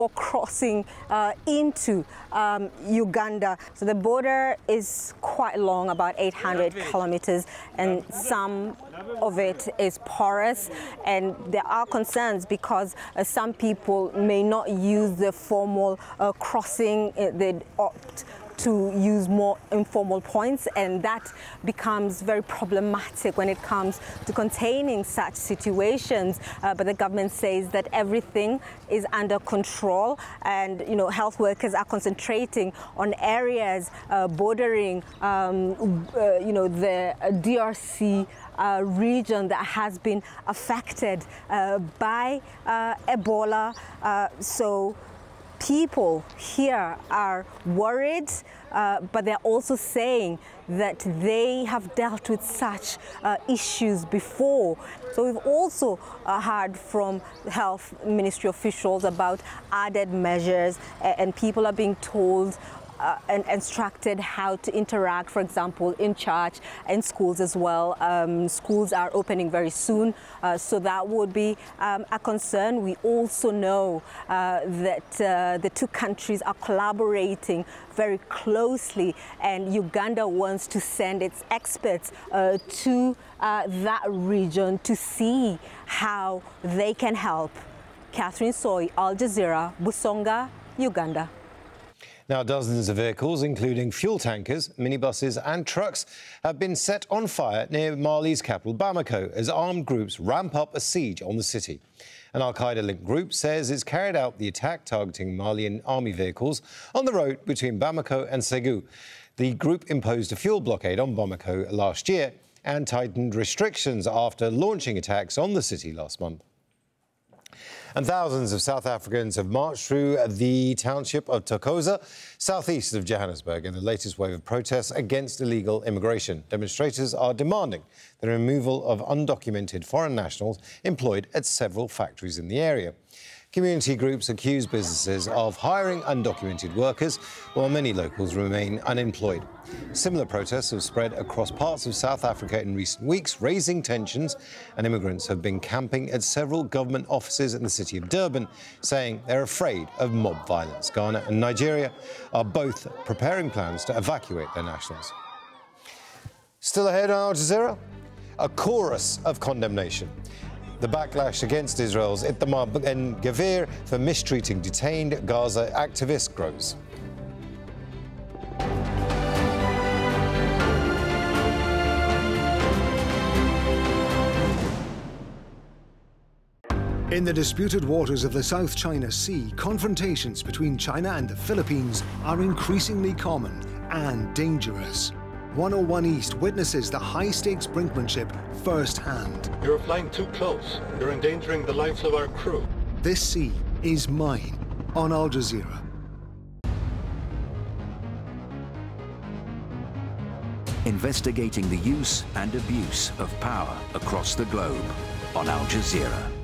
or crossing into Uganda. So the border is quite long, about 800 kilometers, and some of it is porous, and there are concerns because some people may not use the formal crossing. They opt to use more informal points, and that becomes very problematic when it comes to containing such situations. But the government says that everything is under control, and health workers are concentrating on areas bordering the DRC region that has been affected by Ebola. So people here are worried, but they're also saying that they have dealt with such issues before. So we've also heard from health ministry officials about added measures, and people are being told and instructed how to interact, for example, in church and schools as well. Schools are opening very soon, so that would be a concern. We also know that the two countries are collaborating very closely, and Uganda wants to send its experts to that region to see how they can help. Catherine Soy, Al Jazeera, Busonga, Uganda. Now, dozens of vehicles, including fuel tankers, minibuses and trucks, have been set on fire near Mali's capital, Bamako, as armed groups ramp up a siege on the city. An al-Qaeda-linked group says it's carried out the attack targeting Malian army vehicles on the road between Bamako and Ségou. The group imposed a fuel blockade on Bamako last year and tightened restrictions after launching attacks on the city last month. And thousands of South Africans have marched through the township of Thokoza, southeast of Johannesburg, in the latest wave of protests against illegal immigration. Demonstrators are demanding the removal of undocumented foreign nationals employed at several factories in the area. Community groups accuse businesses of hiring undocumented workers, while many locals remain unemployed. Similar protests have spread across parts of South Africa in recent weeks, raising tensions, and immigrants have been camping at several government offices in the city of Durban, saying they're afraid of mob violence. Ghana and Nigeria are both preparing plans to evacuate their nationals. Still ahead on Al Jazeera, a chorus of condemnation. The backlash against Israel's Itamar Ben-Gvir for mistreating detained Gaza activists grows. In the disputed waters of the South China Sea, confrontations between China and the Philippines are increasingly common and dangerous. 101 East witnesses the high-stakes brinkmanship firsthand. You're flying too close. You're endangering the lives of our crew. This sea is mine on Al Jazeera. Investigating the use and abuse of power across the globe on Al Jazeera.